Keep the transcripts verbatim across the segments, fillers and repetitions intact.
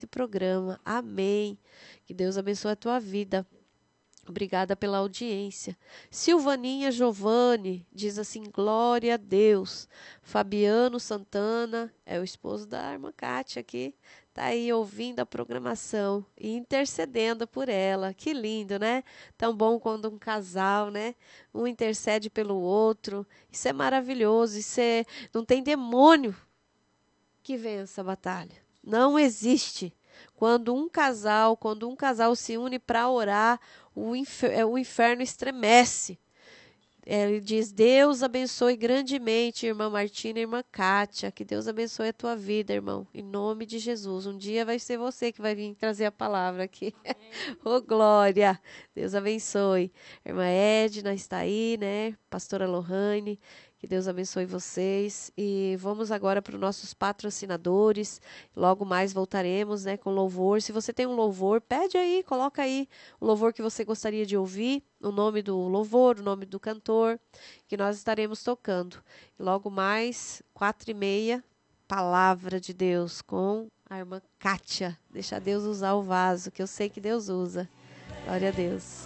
programa. Amém. Que Deus abençoe a tua vida. Obrigada pela audiência. Silvaninha Giovanni diz assim, glória a Deus. Fabiano Santana, é o esposo da irmã Kátia aqui, tá aí ouvindo a programação e intercedendo por ela. Que lindo, né? Tão bom quando um casal, né? Um intercede pelo outro. Isso é maravilhoso. Isso é... Não tem demônio que vença a batalha. Não existe. Quando um casal, quando um casal se une para orar, o, infer, o inferno estremece. Ele diz, Deus abençoe grandemente, irmã Martina e irmã Kátia. Que Deus abençoe a tua vida, irmão. Em nome de Jesus. Um dia vai ser você que vai vir trazer a palavra aqui. Ô, oh, glória. Deus abençoe. Irmã Edna está aí, né? Pastora Lohane. Que Deus abençoe vocês. E vamos agora para os nossos patrocinadores. Logo mais voltaremos, né, com louvor. Se você tem um louvor, pede aí, coloca aí o louvor que você gostaria de ouvir, o nome do louvor, o nome do cantor, que nós estaremos tocando. E logo mais, quatro e meia, Palavra de Deus com a irmã Kátia. Deixa Deus usar o vaso, que eu sei que Deus usa. Glória a Deus.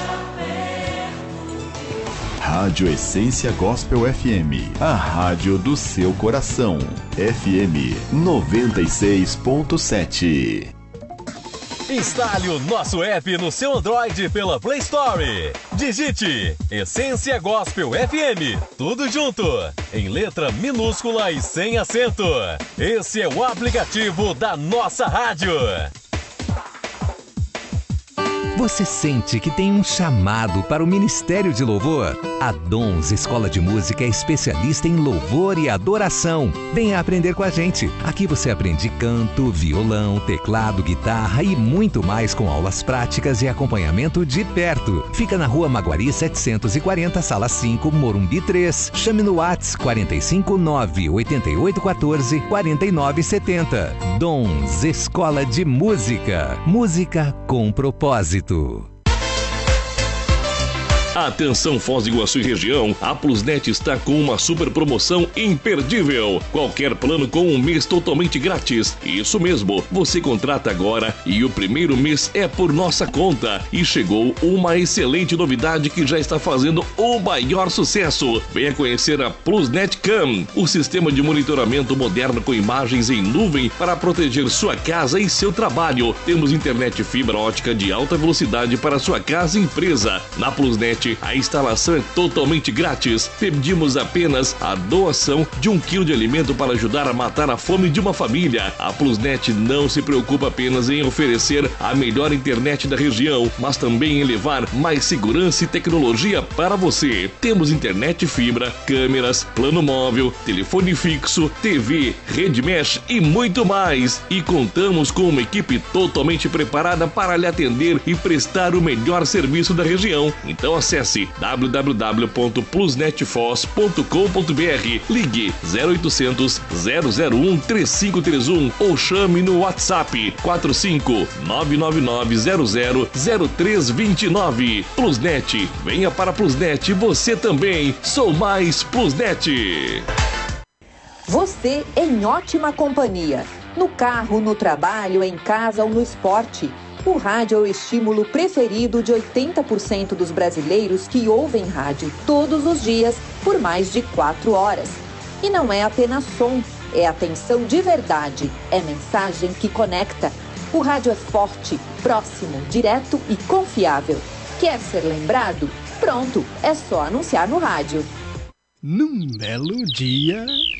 Rádio Essência Gospel F M, a rádio do seu coração. F M noventa e seis ponto sete. Instale o nosso app no seu Android pela Play Store. Digite Essência Gospel F M, tudo junto, em letra minúscula e sem acento. Esse é o aplicativo da nossa rádio. Você sente que tem um chamado para o Ministério de Louvor? A Dons Escola de Música é especialista em louvor e adoração. Venha aprender com a gente. Aqui você aprende canto, violão, teclado, guitarra e muito mais com aulas práticas e acompanhamento de perto. Fica na Rua Maguari setecentos e quarenta, Sala cinco, Morumbi três. Chame no WhatsApp quatro cinco nove, oito oito um quatro, quatro nove sete zero. Dons Escola de Música. Música com propósito. Atenção Foz do Iguaçu e região, a Plusnet está com uma super promoção imperdível. Qualquer plano com um mês totalmente grátis. Isso mesmo, você contrata agora e o primeiro mês é por nossa conta. E chegou uma excelente novidade que já está fazendo o maior sucesso. Venha conhecer a Plusnet Cam, o sistema de monitoramento moderno com imagens em nuvem para proteger sua casa e seu trabalho. Temos internet fibra ótica de alta velocidade para sua casa e empresa. Na Plusnet, a instalação é totalmente grátis. Pedimos apenas a doação de um quilo de alimento para ajudar a matar a fome de uma família. A Plusnet não se preocupa apenas em oferecer a melhor internet da região, mas também em levar mais segurança e tecnologia para você. Temos internet fibra, câmeras, plano móvel, telefone fixo, T V, rede mesh e muito mais. E contamos com uma equipe totalmente preparada para lhe atender e prestar o melhor serviço da região. Então acesse Acesse w w w ponto plusnetfoz ponto com ponto b r, ligue zero oitocentos, zero zero um, três cinco três um ou chame no WhatsApp quatro cinco nove nove nove zero zero zero três dois nove. Plusnet, venha para Plusnet você também. Sou mais Plusnet. Você em ótima companhia. No carro, no trabalho, em casa ou no esporte. O rádio é o estímulo preferido de oitenta por cento dos brasileiros que ouvem rádio todos os dias por mais de quatro horas. E não é apenas som, é atenção de verdade, é mensagem que conecta. O rádio é forte, próximo, direto e confiável. Quer ser lembrado? Pronto, é só anunciar no rádio. Num belo dia...